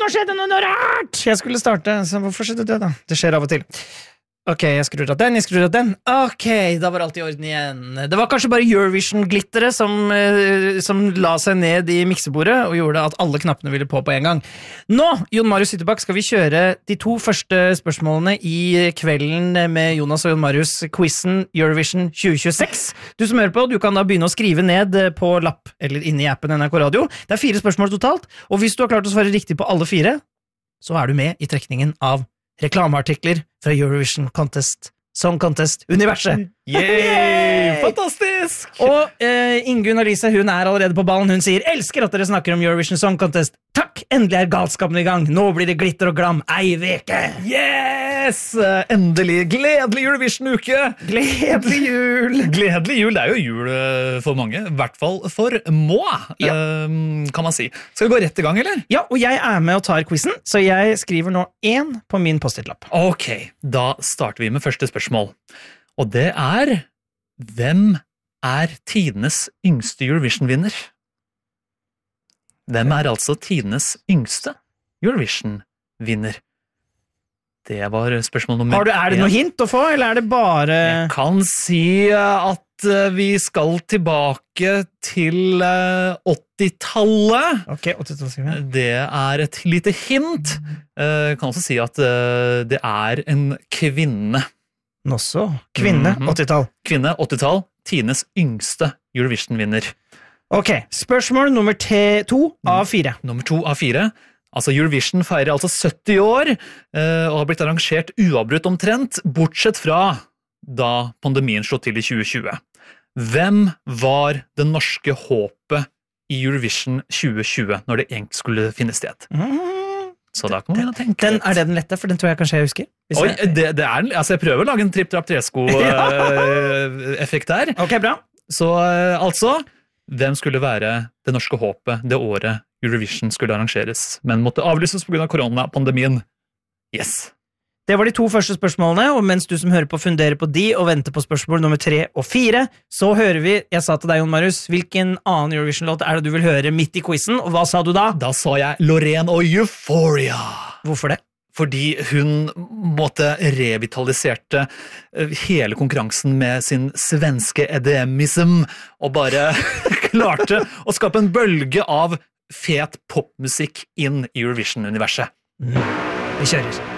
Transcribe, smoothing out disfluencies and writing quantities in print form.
nå skjedde noe rart! Jeg skulle starte, så hvorfor skjedde det da? Det skjer av og til. Ok, jeg skrur av den. Ok, da var alt i orden igjen. Det var kanskje bare Eurovision-glitteret som la seg ned i miksebordet og gjorde at alle knappene ville på en gang. Nå, Jon Marius Hyttebakk, skal vi kjøre de 2 første spørsmålene i kvelden med Jonas og Jon Marius quizen Eurovision 2026. Du som hører på, du kan da begynne å skrive ned på lapp eller inne i appen NRK Radio. Det er 4 spørsmål totalt, og hvis du har klart å svare riktig på alle 4, så er du med i trekningen av reklameartikler fra Eurovision Contest, Song Contest-universet. Yay! Fantastisk! Og Ingunn Alice, hun er allerede på ballen. Hun sier, elsker at dere snakker om Eurovision Song Contest. Takk! Endelig er galskapen i gang. Nå blir det glitter og glam. Ei veke! Yes! Endelig. Gledelig Eurovision-uke! Gledelig jul! Gledelig jul. Det er jo jul for mange. I hvert fall for moi, kan man si. Skal vi gå rett i gang, eller? Ja, og jeg er med og tar quizen, så jeg skriver nå 1 på min post-it-lapp. Ok, da starter vi med første spørsmål. Og det er, hvem er tidenes yngste Eurovision-vinner? Hvem er altså tidenes yngste Eurovision-vinner? Det var spørsmål nummer 1. Er det noe hint å få, eller er det bare... Jeg kan si at vi skal tilbake til 80-tallet. Ok, 80-tallet. Det er et lite hint. Jeg kan også si at det er en kvinne. Nå kvinne, 80-tall. Kvinne, 80-tall, tidenes yngste Eurovision-vinner. Ok, spørsmål nummer 2 av 4. Nummer 2 av 4. Altså Eurovision feirer altså 70 år, og har blitt arrangert uavbrutt omtrent, bortsett fra da pandemien slå til i 2020. Hvem var det norske håpet i Eurovision 2020, når det egentlig skulle finne sted? Så da kan man tenke litt. Er det den lette, for den tror jeg kanskje jeg husker. Oi, det er den. Altså, jeg prøver å lage en tripp-trapp-tresko effekt der. Ok, bra. Så altså, hvem skulle være det norske håpet det året Eurovision skulle arrangeres, men måtte avlyses på grunn av koronapandemien? Yes. Det var de 2 første spørsmålene, og mens du som hører på funderer på de og venter på spørsmål nummer 3 og 4, så hører vi, jeg sa til deg, Jon Marius, hvilken annen Eurovision-låt er det du vil høre midt i quizen, og hva sa du da? Da sa jeg Loreen og Euphoria. Hvorfor det? Fordi hun revitaliserte hele konkurransen med sin svenske EDM-ism, og bare klarte å skape en bølge av fet popmusikk inn i Eurovision-universet. Vi kjører.